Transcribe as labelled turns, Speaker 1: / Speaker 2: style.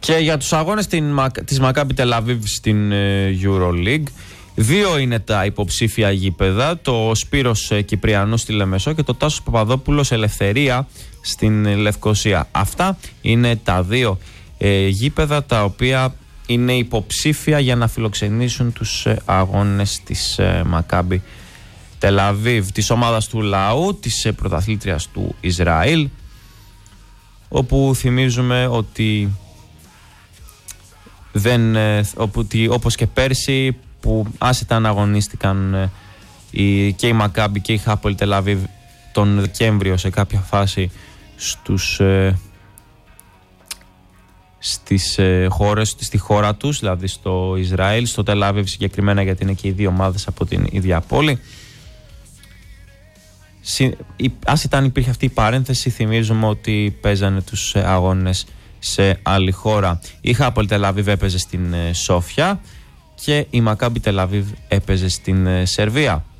Speaker 1: Και για τους αγώνες της Μακάμπι Τελαβίβ στην EuroLeague, 2 είναι τα υποψήφια γήπεδα, το Σπύρος Κυπριανού στη Λεμεσό και το Τάσος Παπαδόπουλος Ελευθερία στην Λευκοσία. Αυτά είναι τα 2 γήπεδα τα οποία είναι υποψήφια για να φιλοξενήσουν τους αγώνες της Μακάμπι Τελαβίβ, της ομάδας του λαού, της πρωταθλήτριας του Ισραήλ, όπου θυμίζουμε ότι όπως και πέρσι που άσετα αγωνίστηκαν και η Μακάμπι και η Χάπολ Τελαβίβ τον Δεκέμβριο σε κάποια φάση στη χώρα τους, δηλαδή στο Ισραήλ, στο Τελαβίβ συγκεκριμένα, γιατί είναι και οι 2 ομάδες από την ίδια πόλη. Άσετα αν υπήρχε αυτή η παρένθεση, θυμίζουμε ότι παίζανε τους αγώνες σε άλλη χώρα. Η Χάπολ Τελαβίβ έπαιζε στην Σόφια και η Μακάμπι Τελαβίβ έπαιζε στην Σερβία.